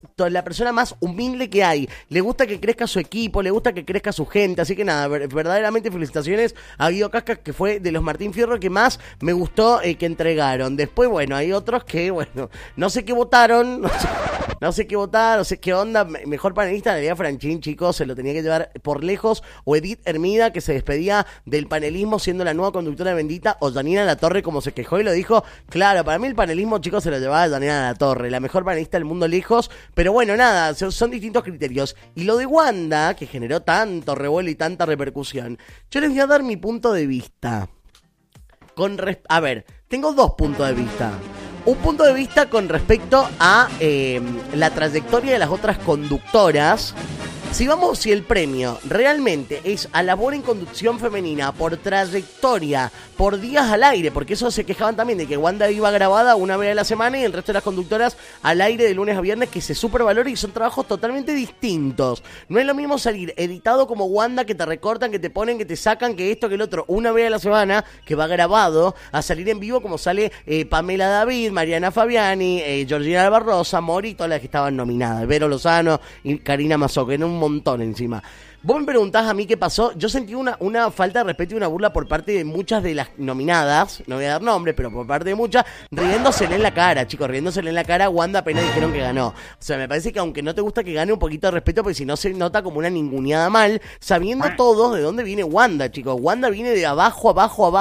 la persona más humilde que hay. Le gusta que crezca su equipo, le gusta que crezca su gente. Así que nada, verdaderamente felicitaciones a Guido Casca, que fue de los Martín Fierro que más me gustó que entregaron. Después, bueno, hay otros que, bueno, no sé qué votaron, no sé qué votar, no sé qué onda. Mejor panelista, Natalia Franchín, chicos, se lo tenía que llevar por lejos. O Edith Hermida, que se despedía del panelismo siendo la nueva conductora de Bendita. O Janina Latorre, como se quejó y lo dijo. Claro, para mí el panelismo, chicos, se lo llevaba a Janina Latorre, la mejor panelista del mundo lejos. Pero bueno, nada, son distintos criterios. Y lo de Wanda, que generó tanto revuelo y tanta repercusión, yo les voy a dar mi punto de vista. A ver, tengo dos puntos de vista. Un punto de vista con respecto a la trayectoria de las otras conductoras. Si el premio realmente es a labor en conducción femenina por trayectoria, por días al aire, porque eso se quejaban también de que Wanda iba grabada una vez a la semana y el resto de las conductoras al aire de lunes a viernes, que se supervalora y son trabajos totalmente distintos. No es lo mismo salir editado como Wanda, que te recortan, que te ponen, que te sacan, que esto, que el otro, una vez a la semana, que va grabado, a salir en vivo como sale Pamela David, Mariana Fabiani, Georgina Barrosa, Mori, todas las que estaban nominadas, Vero Lozano y Karina Mazzò, que era un montón encima. Vos me preguntás a mí qué pasó. Yo sentí una falta de respeto y una burla por parte de muchas de las nominadas, no voy a dar nombre, pero por parte de muchas, riéndosele en la cara, chicos, riéndosele en la cara a Wanda apenas dijeron que ganó. O sea, me parece que aunque no te gusta que gane, un poquito de respeto, porque si no se nota como una ninguneada mal, sabiendo todos de dónde viene Wanda, chicos. Wanda viene de abajo,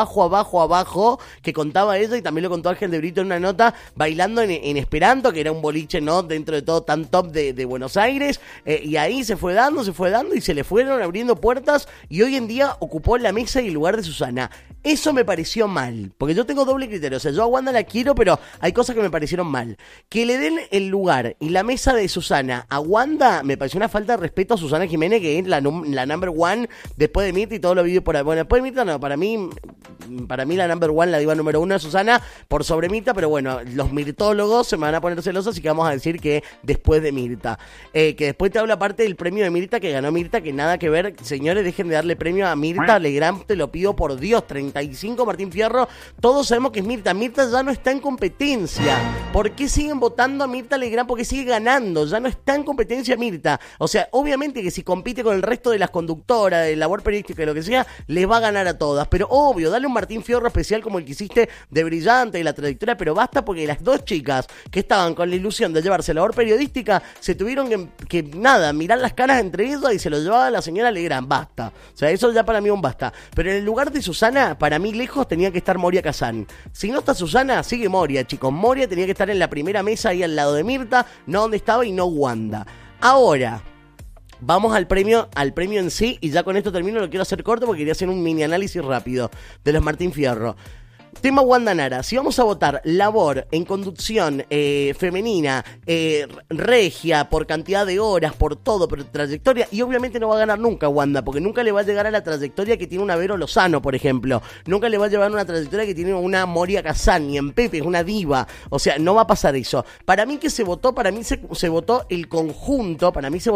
que contaba ella, y también lo contó Ángel de Brito en una nota, bailando en Esperanto, que era un boliche, ¿no?, dentro de todo tan top de Buenos Aires, y ahí se fue dando, y se le fueron abriendo puertas, y hoy en día ocupó la mesa y el lugar de Susana. Eso me pareció mal, porque yo tengo doble criterio. O sea, yo a Wanda la quiero, pero hay cosas que me parecieron mal. Que le den el lugar y la mesa de Susana a Wanda me pareció una falta de respeto a Susana Jiménez, que es la number one después de Mirta y todo lo vivido por ahí. Bueno, después de Mirta no, para mí la number one, la diva número uno es Susana por sobre Mirta, pero bueno, los mirtólogos se me van a poner celosos, así que vamos a decir que después de Mirta. Que después te hablo aparte del premio de Mirta, que ganó Mirta, que nada que ver. Señores, dejen de darle premio a Mirta Legrand, te lo pido por Dios. 35 Martín Fierro, todos sabemos que es Mirta. Mirta ya no está en competencia. ¿Por qué siguen votando a Mirta Legrand? Porque sigue ganando, ya no está en competencia Mirta. O sea, obviamente que si compite con el resto de las conductoras, de labor periodística y lo que sea, les va a ganar a todas. Pero obvio, dale un Martín Fierro especial como el que hiciste de Brillante y la trayectoria, pero basta, porque las dos chicas que estaban con la ilusión de llevarse labor periodística se tuvieron que mirar las caras entre ellas y se lo llevaba la señora Legrand. Basta. O sea, eso ya para mí un basta. Pero en el lugar de Susana, para mí lejos tenía que estar Moria Kazan. Si no está Susana, sigue Moria, chicos. Moria tenía que estar en la primera mesa ahí al lado de Mirta, no donde estaba, y no Wanda. Ahora, vamos al premio en sí, y ya con esto termino. Lo quiero hacer corto porque quería hacer un mini análisis rápido de los Martín Fierro. Tema Wanda Nara. Si vamos a votar labor en conducción femenina, regia, por cantidad de horas, por todo, por trayectoria, y obviamente no va a ganar nunca Wanda, porque nunca le va a llegar a la trayectoria que tiene una Vero Lozano, por ejemplo. Nunca le va a llevar una trayectoria que tiene una Moria Kazan, ni en Pepe, es una diva. O sea, no va a pasar eso. Para mí se votó el conjunto,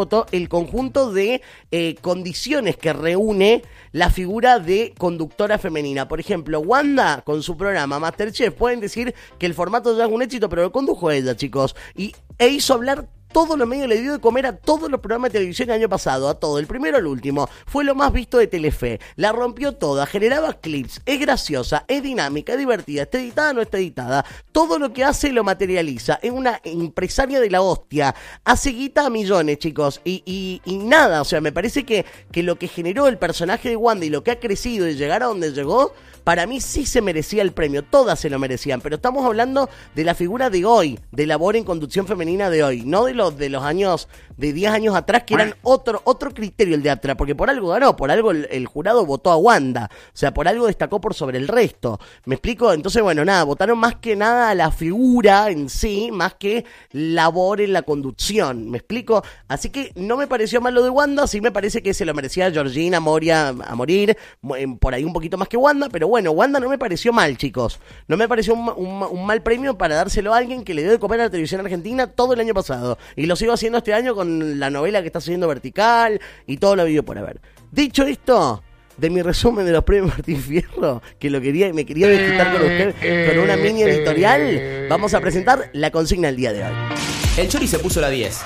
de condiciones que reúne la figura de conductora femenina. Por ejemplo, Wanda, con su programa Masterchef, pueden decir que el formato ya es un éxito, pero lo condujo ella, chicos, e hizo hablar todos los medios, le dio de comer a todos los programas de televisión el año pasado, a todo, el primero al último. Fue lo más visto de Telefe, la rompió toda, generaba clips, es graciosa, es dinámica, es divertida, está editada, no está editada, todo lo que hace lo materializa, es una empresaria de la hostia, hace guita a millones, chicos, y nada, o sea, me parece que lo que generó el personaje de Wanda y lo que ha crecido y llegar a donde llegó, para mí sí se merecía el premio, todas se lo merecían, pero estamos hablando de la figura de hoy, de labor en conducción femenina de hoy, no de los años, de 10 años atrás, que eran otro criterio el de Aptra, porque por algo ganó, por algo el jurado votó a Wanda, o sea, por algo destacó por sobre el resto, ¿me explico? Entonces, bueno, nada, votaron más que nada a la figura en sí, más que labor en la conducción, ¿me explico? Así que no me pareció mal lo de Wanda, sí me parece que se lo merecía Georgina, Moria a morir, por ahí un poquito más que Wanda, pero bueno, Wanda no me pareció mal, chicos, no me pareció un mal premio para dárselo a alguien que le dio de comer a la televisión argentina todo el año pasado, y lo sigo haciendo este año con la novela que está subiendo Vertical y todo lo vivo por haber. Dicho esto, de mi resumen de los premios Martín Fierro, que me quería disfrutar con usted con una mini editorial, vamos a presentar la consigna del día de hoy. El Chori se puso la 10.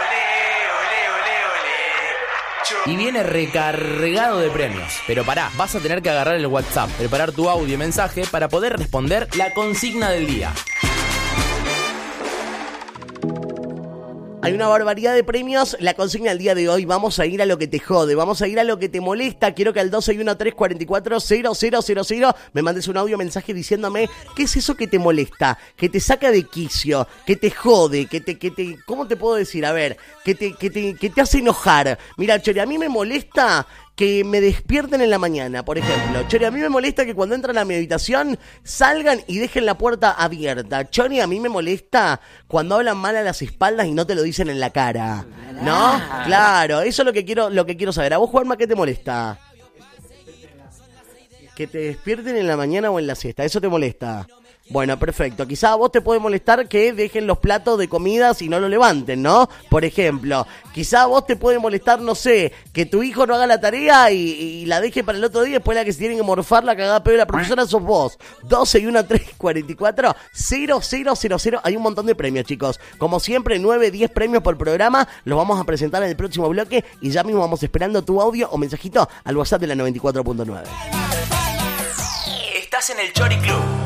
Y viene recargado de premios. Pero pará, vas a tener que agarrar el WhatsApp, preparar tu audio y mensaje para poder responder la consigna del día. Hay una barbaridad de premios. La consigna del día de hoy, vamos a ir a lo que te jode, vamos a ir a lo que te molesta. Quiero que al 261-344-0000 me mandes un audio mensaje diciéndome qué es eso que te molesta, que te saca de quicio, que te jode, que te ¿cómo te puedo decir? A ver, que te hace enojar. Mira, Chori, a mí me molesta que me despierten en la mañana, por ejemplo. Chori, a mí me molesta que cuando entran a mi habitación salgan y dejen la puerta abierta. Chori, a mí me molesta cuando hablan mal a las espaldas y no te lo dicen en la cara. ¿No? Claro, eso es lo que quiero saber. ¿A vos, Juanma, qué te molesta? Que te despierten en la mañana o en la siesta. ¿Eso te molesta? Bueno, perfecto. Quizá a vos te puede molestar que dejen los platos de comidas y no lo levanten, ¿no? Por ejemplo, quizá a vos te puede molestar, no sé, que tu hijo no haga la tarea y la deje para el otro día, después la que se tienen que morfar la cagada peor de la profesora sos vos. 261-344-0000. Hay un montón de premios, chicos. Como siempre, 9-10 premios por programa. Los vamos a presentar en el próximo bloque y ya mismo vamos esperando tu audio o mensajito al WhatsApp de la 94.9. Estás en el Chori Club.